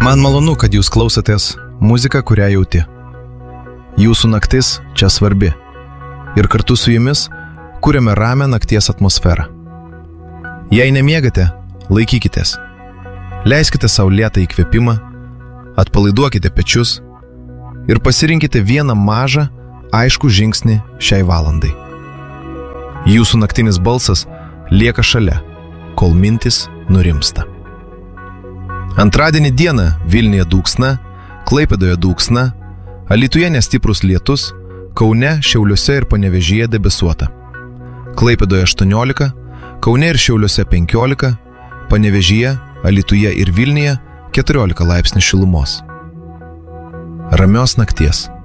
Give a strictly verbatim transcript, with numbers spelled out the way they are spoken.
Man malonu, kad jūs klausotės muziką, kurią jauti. Jūsų naktis čia svarbi. Ir kartu su jumis kuriame ramią nakties atmosferą. Jei nemiegate, laikykitės. Leiskite sau lėtą įkvėpimą, atpalaiduokite pečius ir pasirinkite vieną mažą, aiškų žingsnį šiai valandai. Jūsų naktinis balsas lieka šalia, kol mintis nurimsta. Antradienį dieną Vilniuje dūksna, Klaipėdoje dūksna, Alytuje nestiprus lietus, Kaune, Šiauliuose ir Panevėžyje debesuota. Klaipėdoje aštuoniolika, Kaune ir Šiauliuose penkiolika, Panevėžyje, Alytuje ir Vilniuje keturiolika laipsnių šilumos. Ramios nakties.